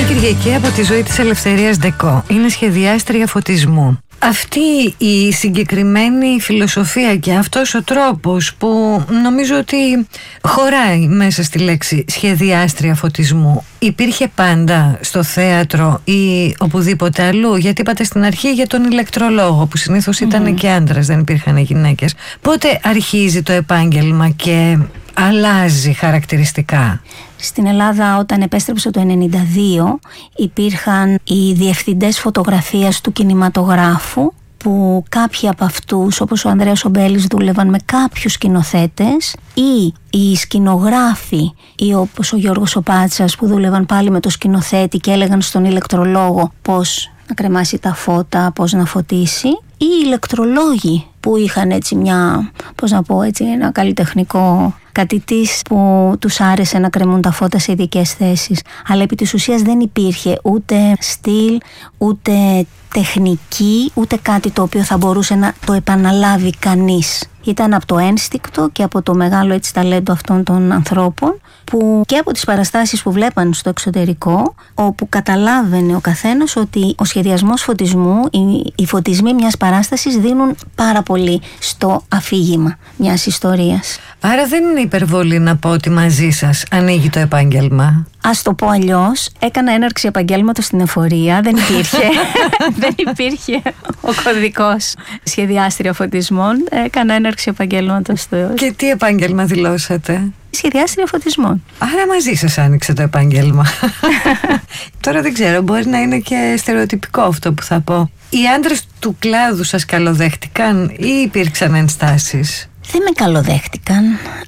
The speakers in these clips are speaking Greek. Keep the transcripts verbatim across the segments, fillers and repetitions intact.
Κυριακή από τη ζωή της Ελευθερίας Ντεκό. Είναι σχεδιάστρια φωτισμού. Αυτή η συγκεκριμένη φιλοσοφία και αυτός ο τρόπος που νομίζω ότι χωράει μέσα στη λέξη σχεδιάστρια φωτισμού υπήρχε πάντα στο θέατρο ή οπουδήποτε αλλού? Γιατί είπατε στην αρχή για τον ηλεκτρολόγο που συνήθως ήταν mm. και άντρας, δεν υπήρχαν γυναίκες. Πότε αρχίζει το επάγγελμα και αλλάζει χαρακτηριστικά? Στην Ελλάδα, όταν επέστρεψε το ενενήντα δύο, υπήρχαν οι διευθυντές φωτογραφίας του κινηματογράφου, που κάποιοι από αυτούς, όπως ο Ανδρέας Ομπέλης, δούλευαν με κάποιους σκηνοθέτες, ή οι σκηνογράφοι, ή όπως ο Γιώργος ο Πάτσας, που δούλευαν πάλι με το σκηνοθέτη και έλεγαν στον ηλεκτρολόγο πώς να κρεμάσει τα φώτα, πώς να φωτίσει, ή οι ηλεκτρολόγοι που είχαν έτσι μια, πώς να πω έτσι, ένα καλλιτεχνικό κατητής που τους άρεσε να κρεμούν τα φώτα σε ειδικές θέσεις. Αλλά επί της ουσίας δεν υπήρχε ούτε στυλ, ούτε τεχνική, ούτε κάτι το οποίο θα μπορούσε να το επαναλάβει κανείς. Ήταν από το ένστικτο και από το μεγάλο έτσι ταλέντο αυτών των ανθρώπων, που και από τις παραστάσεις που βλέπαν στο εξωτερικό, όπου καταλάβαινε ο καθένας ότι ο σχεδιασμός φωτισμού, οι, οι φωτισμοί μιας παράστασης δίνουν πάρα πολύ στο αφήγημα μιας ιστορίας. Άρα δεν είναι υπερβολή να πω ότι μαζί σας ανοίγει το επάγγελμα? Ας το πω αλλιώς, έκανα έναρξη επαγγέλματος στην εφορία, δεν υπήρχε, δεν υπήρχε ο κωδικός σχεδιάστρια φωτισμών, έκανα έναρξη επαγγέλματος στο... Και τι επάγγελμα δηλώσατε? Σχεδιάστρια φωτισμών. Άρα μαζί σας άνοιξε το επάγγελμα. Τώρα δεν ξέρω, μπορεί να είναι και στερεοτυπικό αυτό που θα πω. Οι άντρες του κλάδου σας καλοδέχτηκαν ή υπήρξαν ενστάσεις? Δεν με καλοδέχτηκαν,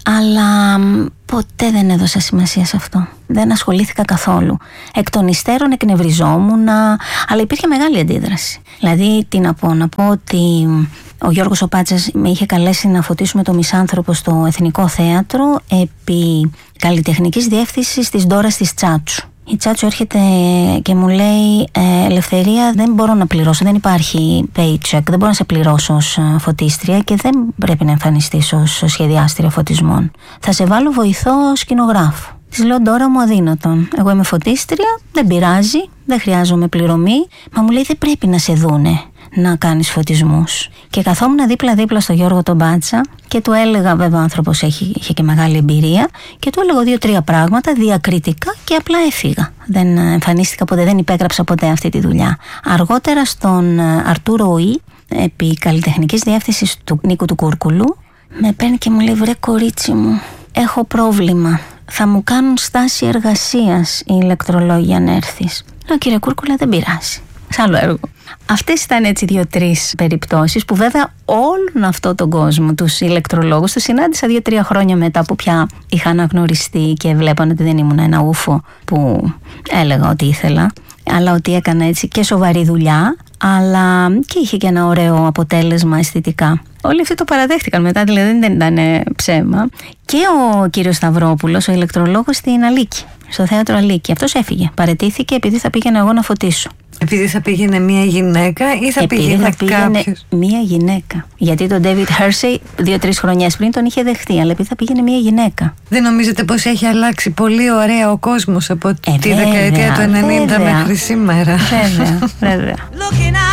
αλλά ποτέ δεν έδωσα σημασία σε αυτό. Δεν ασχολήθηκα καθόλου. Εκ των υστέρων εκνευριζόμουν, αλλά υπήρχε μεγάλη αντίδραση. Δηλαδή, τι να πω, να πω ότι ο Γιώργος ο Πάτσας με είχε καλέσει να φωτίσουμε το Μισάνθρωπο στο Εθνικό Θέατρο επί καλλιτεχνικής διεύθυνσης της Ντόρας της Τσάτσου. Η Τσάτσου έρχεται και μου λέει ε, Ελευθερία, δεν μπορώ να πληρώσω, δεν υπάρχει paycheck, δεν μπορώ να σε πληρώσω ως φωτίστρια και δεν πρέπει να εμφανιστείς ως σχεδιάστρια φωτισμών. Θα σε βάλω βοηθό σκηνογράφου. Της λέω Ντόρα μου, αδύνατον. Εγώ είμαι φωτίστρια, δεν πειράζει, δεν χρειάζομαι πληρωμή. Μα μου λέει δεν πρέπει να σε δούνε να κάνεις φωτισμούς. Και καθόμουν δίπλα-δίπλα στο Γιώργο τον Μπάτσα και του έλεγα, βέβαια ο άνθρωπος έχει, είχε και μεγάλη εμπειρία, και του έλεγα δύο-τρία πράγματα διακριτικά και απλά έφυγα. Δεν εμφανίστηκα ποτέ, δεν υπέγραψα ποτέ αυτή τη δουλειά. Αργότερα στον Αρτούρο Ουή, επί καλλιτεχνικής διεύθυνσης του Νίκου του Κούρκουλου, με παίρνει και μου λέει βρε κορίτσι μου, έχω πρόβλημα. Θα μου κάνουν στάση εργασίας οι ηλεκτρολόγοι αν έρθεις. Λέω κύριε Κούρκουλα, δεν πειράζει. Σ' άλλο έργο. Αυτές ήταν έτσι δύο-τρεις περιπτώσεις που βέβαια όλον αυτό τον κόσμο, τους ηλεκτρολόγους, τους συνάντησα δύο-τρία χρόνια μετά που πια είχα αναγνωριστεί και βλέπαν ότι δεν ήμουν ένα ούφο που έλεγα ότι ήθελα, αλλά ότι έκανα έτσι και σοβαρή δουλειά, αλλά και είχε και ένα ωραίο αποτέλεσμα αισθητικά. Όλοι αυτοί το παραδέχτηκαν μετά, δηλαδή δεν ήταν ψέμα. Και ο κύριος Σταυρόπουλος, ο ηλεκτρολόγος στην Αλίκη, στο θέατρο Αλίκη, αυτός έφυγε, παραιτήθηκε επειδή θα πήγαινα εγώ να φωτίσω. Επειδή θα πήγαινε μία γυναίκα ή θα Επειδή πήγαινε, θα πήγαινε κάποιος? μία γυναίκα. Γιατί τον David Hersey δύο-τρεις χρονιές πριν τον είχε δεχτεί, αλλά επειδή θα πήγαινε μία γυναίκα. Δεν νομίζετε πως έχει αλλάξει πολύ ωραία ο κόσμος από ε, τη βέβαια, δεκαετία του ενενήντα βέβαια. μέχρι σήμερα? Βέβαια, βέβαια.